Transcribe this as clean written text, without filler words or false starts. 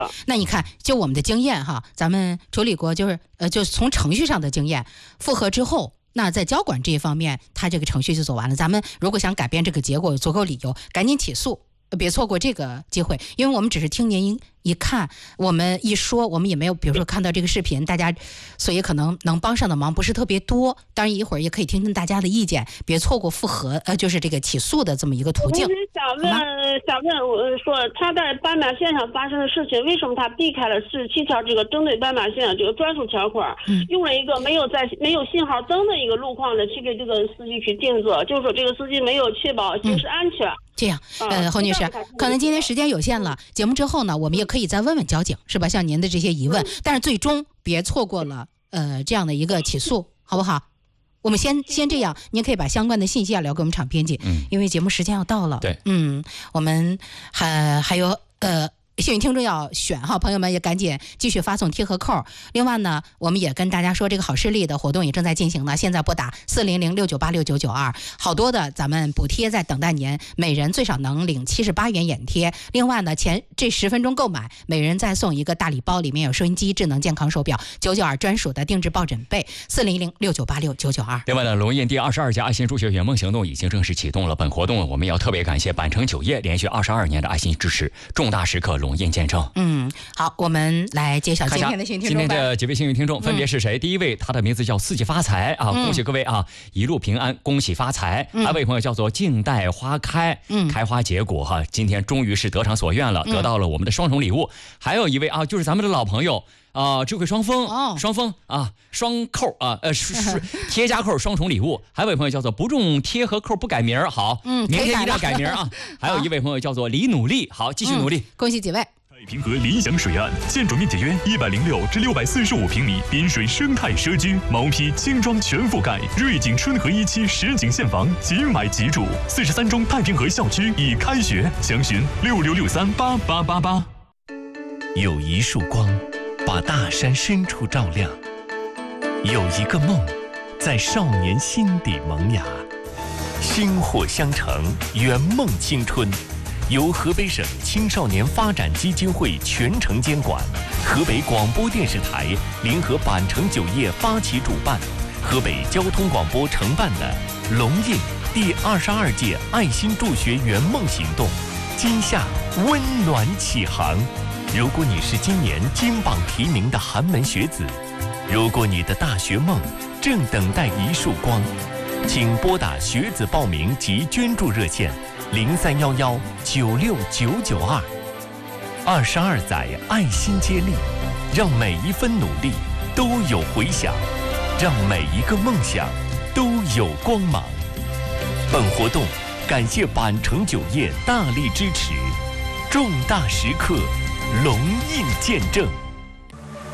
那你看，就我们的经验哈，咱们处理过就从程序上的经验，复核之后。那在交管这一方面，他这个程序就走完了。咱们如果想改变这个结果，有足够理由，赶紧起诉，别错过这个机会。因为我们只是听您一看，我们一说，我们也没有，比如说看到这个视频，大家，所以可能能帮上的忙不是特别多。当然，一会儿也可以听听大家的意见，别错过复核，就是这个起诉的这么一个途径。 我是想问，我说他在斑马线上发生的事情，为什么他避开了47条这个针对斑马线的这个专属条款，用了一个没有信号灯的一个路况的去给这个司机去定责，就是说这个司机没有确保行驶安全。 这样，侯女士，可能今天时间有限了，节目之后呢，我们也可以再问问交警，是吧？像您的这些疑问，但是最终别错过了这样的一个起诉，好不好？我们先这样，您可以把相关的信息留给我们场编辑，因为节目时间要到了。 对， 我们还有幸运听众要选哈，朋友们也赶紧继续发送贴合扣。另外呢，我们也跟大家说，这个好视力的活动也正在进行呢。现在拨打400-698-6992，好多的咱们补贴在等待您，每人最少能领78元眼贴。另外呢，这10分钟购买，每人再送一个大礼包，里面有收音机、智能健康手表、992专属的定制抱枕被。400-698-6992。 另外呢，龙印第22届爱心助学圆梦行动已经正式启动了。本活动我们要特别感谢板城酒业连续22年的爱心支持，重大时刻龙印见证。 好，我们来揭晓今天的幸运听众。 今天的几位幸运听众分别是谁？第一位，他的名字叫四季发财啊，恭喜各位啊，一路平安，恭喜发财。还有位朋友叫做静待花开，开花结果哈，今天终于是得偿所愿了，得到了我们的双重礼物。还有一位啊，就是咱们的老朋友。智慧双封，双封啊，双扣啊，贴加扣双重礼物。还有位朋友叫做不中贴和扣不改名，好，明天一定要改名啊。还有一位朋友叫做李努力，好，继续努力。 恭喜几位。 太平河理想水岸，建筑面积约106至645平米，滨水生态社区，毛坯轻装全覆盖，瑞景春和1期实景现房，即买即住。43中太平河校区已开学，详询6663888888。 有一束光，把大山深处照亮；有一个梦，在少年心底萌芽。薪火相承，圆梦青春。由河北省青少年发展基金会全程监管，河北广播电视台联合板城酒业发起主办，河北交通广播承办的龙印第22届爱心助学圆梦行动，今夏温暖启航。如果你是今年金榜题名的寒门学子，如果你的大学梦正等待一束光，请拨打学子报名及捐助热线0311969992。22载爱心接力，让每一分努力都有回响，让每一个梦想都有光芒。本活动感谢板城酒业大力支持，重大时刻龙印见证。